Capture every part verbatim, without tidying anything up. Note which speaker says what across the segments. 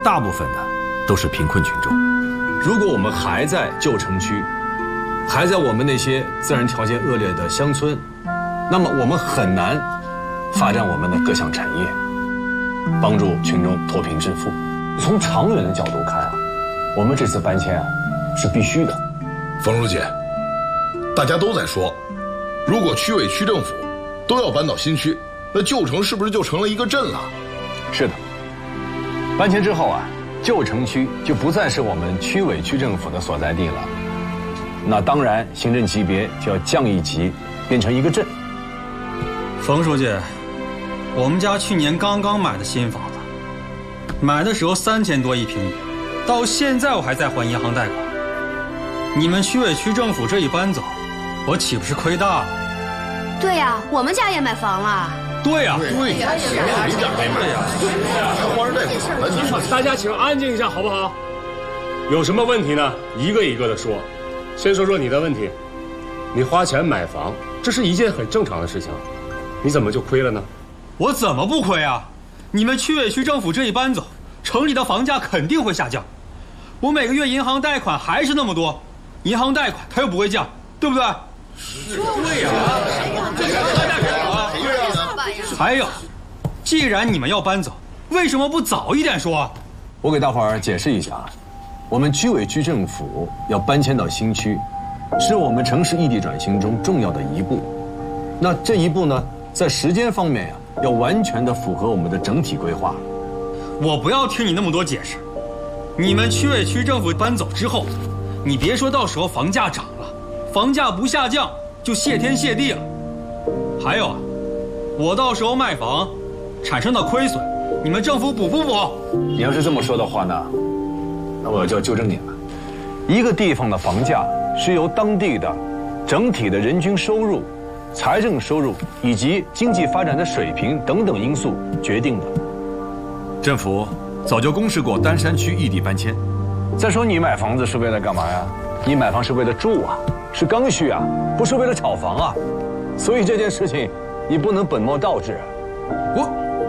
Speaker 1: 大部分的都是贫困群众。如果我们还在旧城区，还在我们那些自然条件恶劣的乡村，那么我们很难发展我们的各项产业，帮助群众脱贫致富。从长远的角度看啊，我们这次搬迁啊是必须的。
Speaker 2: 冯书记，大家都在说，如果区委区政府都要搬到新区，那旧城是不是就成了一个镇了？
Speaker 1: 是的，搬迁之后啊，旧城区就不再是我们区委区政府的所在地了。那当然，行政级别就要降一级，变成一个镇。
Speaker 3: 冯书记，我们家去年刚刚买的新房子，买的时候三千多一平米，到现在我还在还银行贷款。你们区委区政府这一搬走，我岂不是亏大了？
Speaker 4: 对呀、啊，我们家也买房了。
Speaker 3: 对呀、啊，
Speaker 2: 对呀，谁家没买呀？还还着贷款了，你说？
Speaker 5: 大家请安静一下，好不好？有什么问题呢？一个一个的说。先说说你的问题。你花钱买房，这是一件很正常的事情，你怎么就亏了呢？
Speaker 3: 我怎么不亏啊？你们区委区政府这一搬走，城里的房价肯定会下降。我每个月银行贷款还是那么多，银行贷款它又不会降，对不对？是，对呀、啊，这是大家说啊。还有，既然你们要搬走，为什么不早一点说？
Speaker 1: 我给大伙儿解释一下，我们区委区政府要搬迁到新区，是我们城市异地转型中重要的一步。那这一步呢，在时间方面呀、啊，要完全的符合我们的整体规划。
Speaker 3: 我不要听你那么多解释。你们区委区政府搬走之后，你别说到时候房价涨了，房价不下降就谢天谢地了。还有啊，我到时候卖房产生的亏损，你们政府补不补？
Speaker 1: 你要是这么说的话呢，那我就要纠正你了。一个地方的房价是由当地的整体的人均收入、财政收入以及经济发展的水平等等因素决定的。政府早就公示过丹山区异地搬迁。再说你买房子是为了干嘛呀？你买房是为了住啊，是刚需啊，不是为了炒房啊。所以这件事情你不能本末倒置。我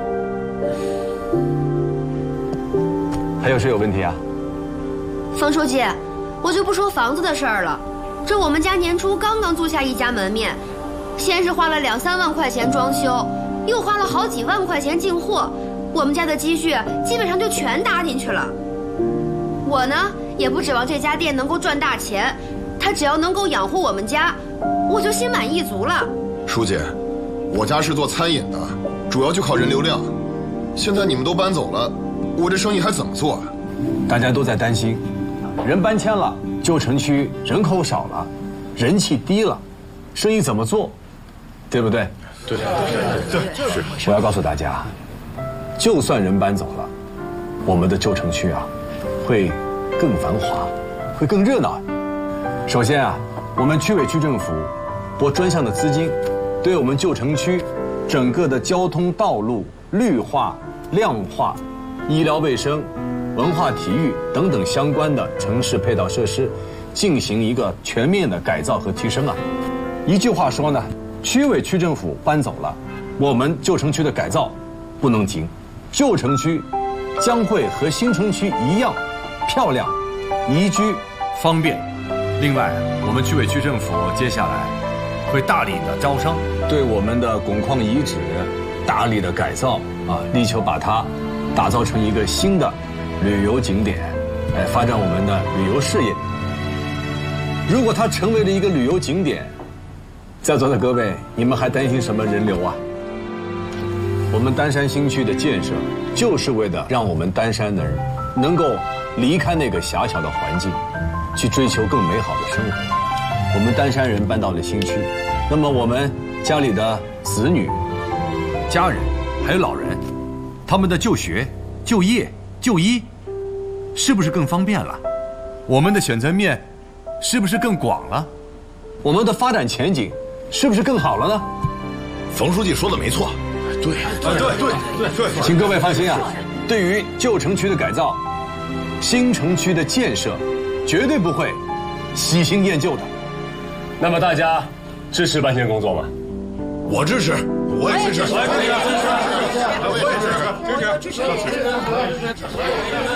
Speaker 1: 还有谁有问题啊？
Speaker 4: 冯书记，我就不说房子的事儿了。这我们家年初刚刚租下一家门面，先是花了两三万块钱装修，又花了好几万块钱进货，我们家的积蓄基本上就全搭进去了。我呢，也不指望这家店能够赚大钱，它只要能够养活我们家，我就心满意足了。
Speaker 2: 书记，我家是做餐饮的，主要就靠人流量。现在你们都搬走了，我这生意还怎么做啊？
Speaker 1: 大家都在担心，人搬迁了，旧城区人口少了，人气低了，生意怎么做？对不对？
Speaker 2: 对对对对对。
Speaker 1: 我要告诉大家，就算人搬走了，我们的旧城区啊，会更繁华，会更热闹。首先啊，我们区委区政府拨专项的资金，对我们旧城区整个的交通道路绿化、亮化、医疗卫生、文化体育等等相关的城市配套设施进行一个全面的改造和提升啊。一句话说呢，区委区政府搬走了，我们旧城区的改造不能停，旧城区将会和新城区一样漂亮、宜居、方便。另外，我们区委区政府接下来会大力的招商，对我们的汞矿遗址大力的改造啊，力求把它打造成一个新的旅游景点，来发展我们的旅游事业。如果它成为了一个旅游景点，在座的各位，你们还担心什么人流啊？我们丹山新区的建设，就是为了让我们丹山的人能够离开那个狭小的环境，去追求更美好的生活。我们丹山人搬到了新区，那么我们家里的子女、家人还有老人，他们的就学、就业、就医，是不是更方便了？我们的选择面是不是更广了？我们的发展前景是不是更好了呢？
Speaker 2: 冯书记说的没错，对对对对对，
Speaker 1: 请各位放心啊，对于旧城区的改造、新城区的建设，绝对不会喜新厌旧的。
Speaker 5: 那么大家支持搬迁工作吗？
Speaker 2: 我支持，我也支持，我也支持，我也支持，支持支持支持。